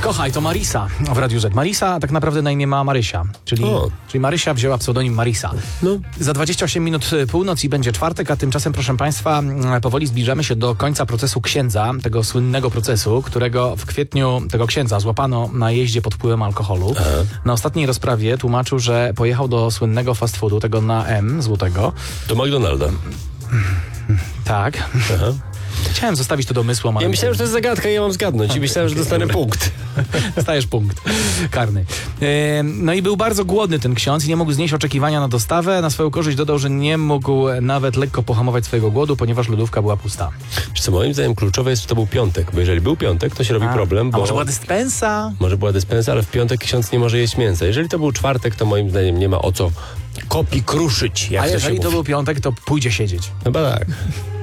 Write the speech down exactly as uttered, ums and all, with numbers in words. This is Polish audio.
Kochaj, to Marisa w Radiu Z. Marisa tak naprawdę na imię ma Marysia, czyli, czyli Marysia wzięła pseudonim Marisa. No. Za dwadzieścia osiem minut północ i będzie czwartek, a tymczasem, proszę Państwa, powoli zbliżamy się do końca procesu księdza, tego słynnego procesu, którego w kwietniu tego księdza złapano na jeździe pod wpływem alkoholu. Aha. Na ostatniej rozprawie tłumaczył, że pojechał do słynnego fast foodu, tego na M, złotego. Do McDonalda. Tak. Aha. Chciałem zostawić to domysłom, ale... Ja myślałem, że to jest zagadka i ja mam zgadnąć. I myślałem, że dostanę punkt. Dostajesz punkt karny. E, no i był bardzo głodny ten ksiądz i nie mógł znieść oczekiwania na dostawę. Na swoją korzyść dodał, że nie mógł nawet lekko pohamować swojego głodu, ponieważ lodówka była pusta. Wiesz co, moim zdaniem kluczowe jest, że to był piątek, bo jeżeli był piątek, to się robi a, problem, bo... A może była dyspensa? Może była dyspensa, ale w piątek ksiądz nie może jeść mięsa. Jeżeli to był czwartek, to moim zdaniem nie ma o co kopi kruszyć, jak A to jeżeli się to mówi. był piątek, to pójdzie siedzieć. Chyba tak.